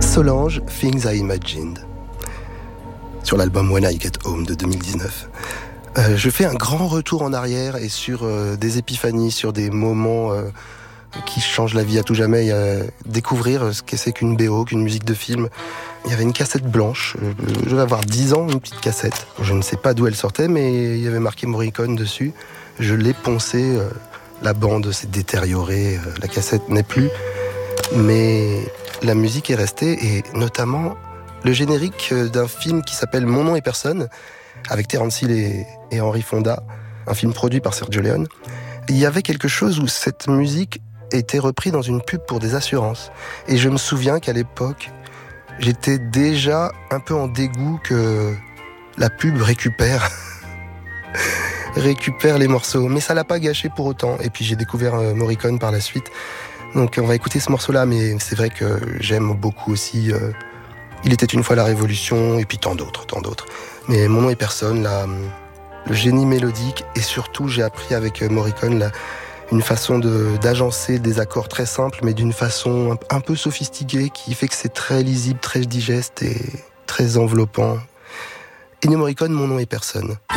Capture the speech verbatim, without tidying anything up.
Solange, Things I Imagined, sur l'album When I Get Home de deux mille dix-neuf. Euh, je fais un grand retour en arrière et sur euh, des épiphanies, sur des moments euh, qui changent la vie à tout jamais. Il y a découvrir ce que c'est qu'une B O, qu'une musique de film. Il y avait une cassette blanche, je devais avoir dix ans, une petite cassette. Je ne sais pas d'où elle sortait, mais il y avait marqué Morricone dessus. Je l'ai poncée, euh, la bande s'est détériorée, euh, la cassette n'est plus. Mais la musique est restée, et notamment le générique d'un film qui s'appelle Mon nom et personne, avec Terence Hill et, et Henry Fonda, un film produit par Sergio Leone. Il y avait quelque chose où cette musique était reprise dans une pub pour des assurances. Et je me souviens qu'à l'époque, j'étais déjà un peu en dégoût que la pub récupère, récupère les morceaux. Mais ça l'a pas gâché pour autant. Et puis j'ai découvert euh, Morricone par la suite. Donc on va écouter ce morceau-là, mais c'est vrai que j'aime beaucoup aussi euh, Il était une fois la Révolution, et puis tant d'autres, tant d'autres. Mais Mon nom et personne, là, le génie mélodique, et surtout j'ai appris avec Morricone là, une façon de, d'agencer des accords très simples, mais d'une façon un, un peu sophistiquée, qui fait que c'est très lisible, très digeste et très enveloppant. Ennio Morricone, Mon nom et personne.